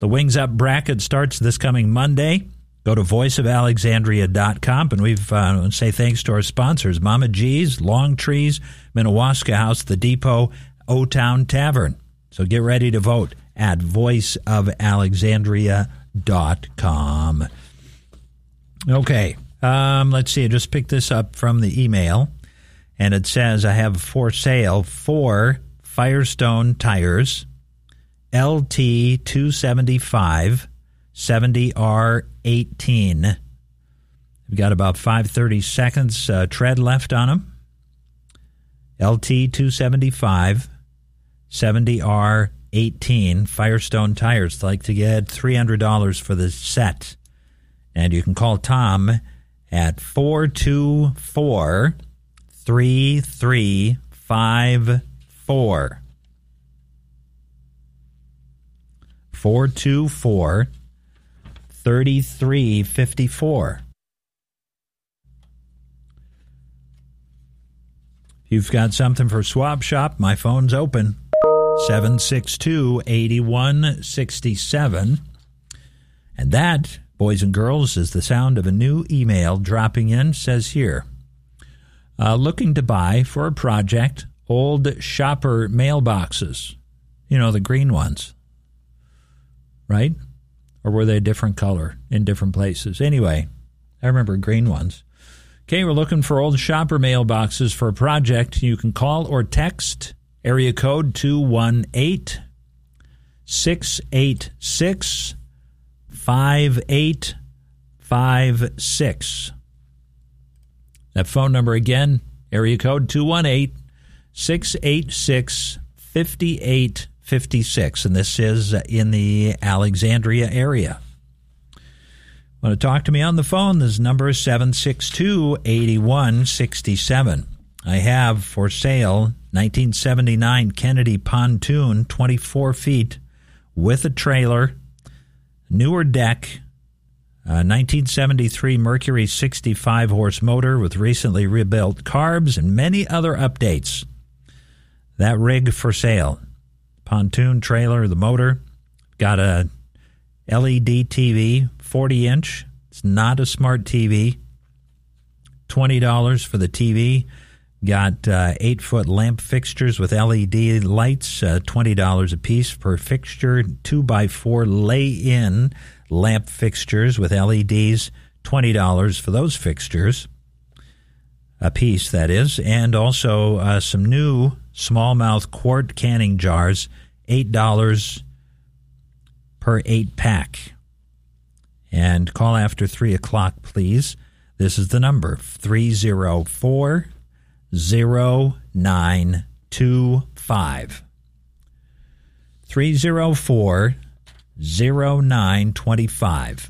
The Wings Up bracket starts this coming Monday. Go to voiceofalexandria.com, and we've say thanks to our sponsors, Mama G's, Long Trees, Minnewaska House, The Depot, O-Town Tavern. So get ready to vote at voiceofalexandria.com. Okay, let's see. I just picked this up from the email, and it says I have for sale 4 Firestone tires, LT 275 70R18. We've got about 5:30 seconds tread left on them. LT 275 70R18 Firestone tires. I'd like to get $300 for the set. And you can call Tom at 424-3354. 424-3354. If you've got something for Swap Shop, my phone's open. 762-8167. And that, boys and girls, is the sound of a new email dropping in. Says here, looking to buy for a project old shopper mailboxes. You know, the green ones. Right? Or were they a different color in different places? Anyway, I remember green ones. Okay, we're looking for old shopper mailboxes for a project. You can call or text area code 218-686-5856. That phone number again, area code 218-686-5856. And this is in the Alexandria area. Want to talk to me on the phone? This number is 762-8167. I have for sale 1979 Kennedy pontoon, 24 feet, with a trailer, newer deck, 1973 Mercury 65-horse motor with recently rebuilt carbs and many other updates. That rig for sale. Pontoon trailer, the motor, got a LED TV, 40-inch. It's not a smart TV. $20 for the TV. Got 8-foot lamp fixtures with LED lights, $20 a piece per fixture. 2x4 lay-in lamp fixtures with LEDs, $20 for those fixtures. A piece, that is. And also some new smallmouth quart canning jars, $8 per 8-pack. And call after 3 o'clock, please. This is the number, 304-0925. 304-0925.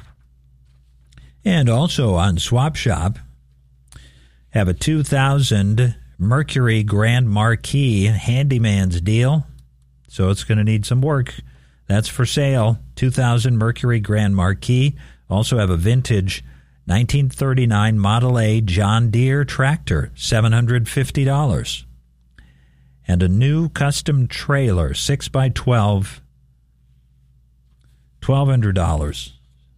And also on Swap Shop, have a 2000 Mercury Grand Marquis handyman's deal. So it's going to need some work. That's for sale. 2000 Mercury Grand Marquis. Also have a vintage 1939 Model A John Deere tractor, $750. And a new custom trailer, 6x12, $1,200.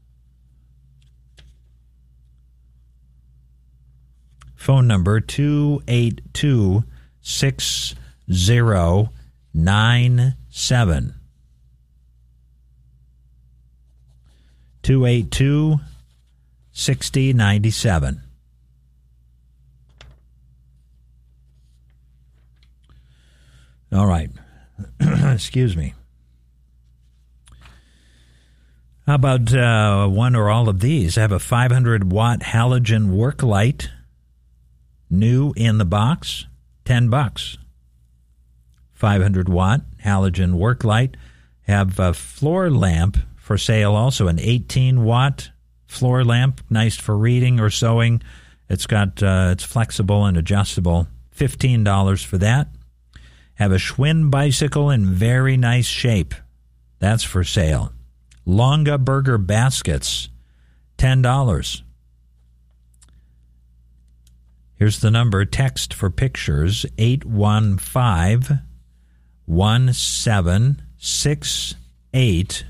Phone number 282-6097. 282-6097. All right. Excuse me. How about one or all of these? I have a 500-watt halogen work light, new in the box, $10. 500-watt halogen work light. Have a floor lamp for sale also, an 18-watt floor lamp, nice for reading or sewing. It's got it's flexible and adjustable, $15 for that. Have a Schwinn bicycle in very nice shape. That's for sale. Longa burger baskets, $10. Here's the number. Text for pictures, 815-1768.